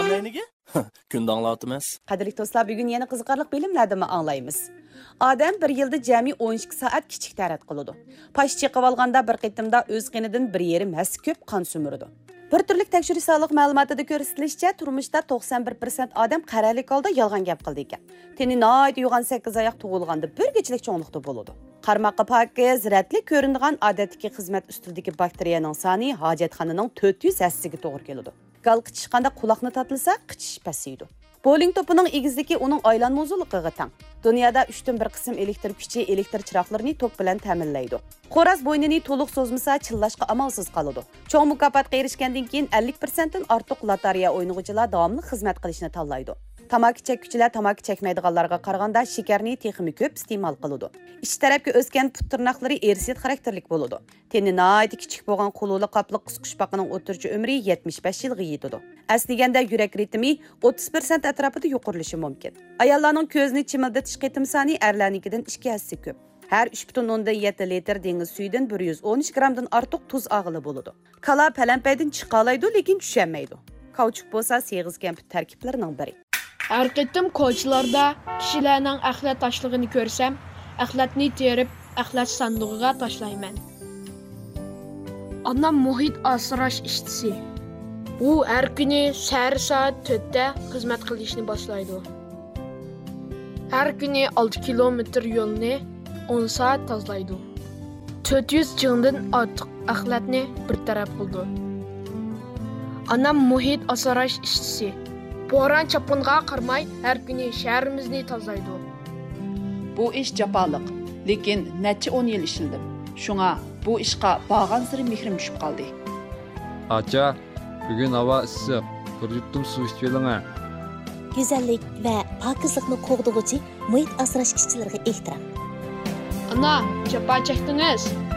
Qamlayniga? Kunda anglatımız. Qadrli do'stlar, bugun yana qiziqarli bilimlarni anglaymiz. Odam bir yilda jami 12 soat kichik tarat qiladi. Pash chiqib olganda bir qitimda o'z qinidan 1,5 hass ko'p qon sumiradi. Bir turlik tekshirish sog'liq ma'lumotida ko'rsatilishicha, turmushda 91% odam qaralik holda yolg'on gap qildi ekan. Teni noyat yugan 8 oyoq tug'ilganda bir kechilik cho'nliqda bo'ladi. Qarmoqqa pokiz, ziratli ko'rinadigan odatdagi xizmat ustidagi bakteriyaning soni hojatxonaning 400 hassiga to'g'ri keladi. Gal qichishqanda quloqni tatilsa, qichish pasaydi. Bowling to'pining egizligi uning aylanma uzunligiga teng. Dunyoda 3dan 1 qism elektr kuchi elektr chiroqlarini to'p bilan ta'minlaydi. Xo'roz bo'ynini to'liq so'zmasa, chillashga amalsiz qoladi. Cho'ng mukofotga erishgandan keyin 50% dan ortiq loteriya o'yinchilar davomli xizmat qilishni tanlaydi. Tamaki chekuvchilar tamaki chekmaydiganlarga qaraganda shakarni texmi ko'p iste'mol qiladi. Ichki tarafga o'sgan put tirnoqlari ersit xarakterlik bo'ladi. Teni nihoyat kichik bo'lgan qo'luli qopli qisqichbaqining o'tirchi umri 75 yilga yetadi. Aslida yurak ritmi 30% atrofida yuqorilishi mumkin. Ayollarning ko'zni chimildatish qitim soni erlarnikidan 2 hassa ko'p. Har 3,7 litr dengiz suyidan 113 gramdan ortiq tuz og'ili bo'ladi. Kala palampaydan chiqalaydi, lekin tushanmaydi. Kauchuk bo'lsa seg'iz kamput tarkiblarining biri. Har qitim ko'chalarda kishilarning axlat tashlığını ko'rsam, axlatni terib, axlat sandig'iga tashlayman. Anam muhit asrash ishchisi. U har kuni soat 4 da xizmat qilishni boshlaydi. Har kuni 6 kilometr yo'lni 10 soat tozalaydi. 400 jingdan ortiq axlatni bir taraf qildi. Anam muhit asrash ishchisi. Bo'ron chapqinga qarmay har kuni shaharimizni tozalaydi. Bu ish jafoliq, lekin necha 10 yil ishildim. Shunga bu ishqa bag'an siri mehrim tushib qoldi. Acha, bugun havo issiq. Bir yuttum suv ichib oling. Go'zallik va pokizlikni qo'g'dug'uchi muhit asrash ishchilariga ehtirom. Ana, chapa chekdingiz.